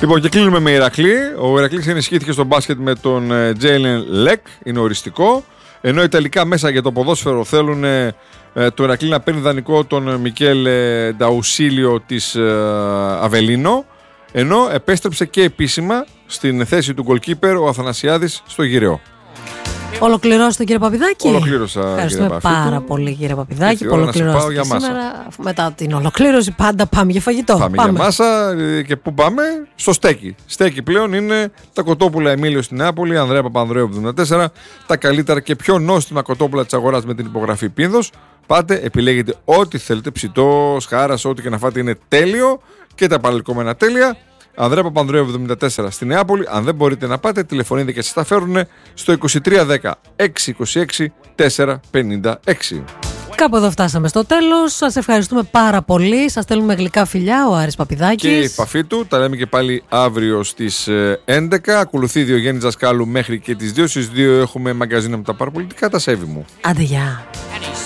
Λοιπόν, και κλείνουμε με Ηρακλή. Ο Ηρακλής ενισχύθηκε στο μπάσκετ με τον Τζέιλεν Λεκ, είναι οριστικό. Ενώ οι τελικά μέσα για το ποδόσφαιρο θέλουν το Ηρακλή να παίρνει δανεικό τον Μικέλ Νταουσίλιο της Αβελίνο. Ενώ επέστρεψε και επίσημα στην θέση του goalkeeper ο Αθανασιάδης στο γυραιό. Ολοκληρώσετε, κύριε Παπηδάκη. Ολοκλήρωσα. Ευχαριστούμε πάρα πολύ, κύριε Παπηδάκη. Ολοκληρώσατε για σήμερα. Μετά την ολοκλήρωση, πάντα πάμε για φαγητό. Πάμε για μάσα. Και πού πάμε? Στο στέκι. Στέκι πλέον είναι τα κοτόπουλα Εμίλιο στην Νεάπολη, Ανδρέα Παπανδρέου 74. Τα καλύτερα και πιο νόστιμα κοτόπουλα της αγοράς με την υπογραφή Πίνδος. Πάτε, επιλέγετε ό,τι θέλετε. Ψητό, σχάρας, ό,τι και να φάτε είναι τέλειο. Και τα παραλυκόμενα τέλεια. Ανδρέα Παπανδρέου 74 στη Νεάπολη. Αν δεν μπορείτε να πάτε, τηλεφωνείτε και σας τα φέρουν στο 2310 626 456. Κάπου εδώ φτάσαμε στο τέλος. Σας ευχαριστούμε πάρα πολύ. Σας στέλνουμε γλυκά φιλιά ο Άρης Παπηδάκης. Και η επαφή του. Τα λέμε και πάλι αύριο στις 11. Ακολουθεί Διογέννης Δασκάλου μέχρι και τις 2. Στις 2 έχουμε μαγκαζίνο με τα παραπολιτικά. Τα σέβη μου. Άντε, γεια.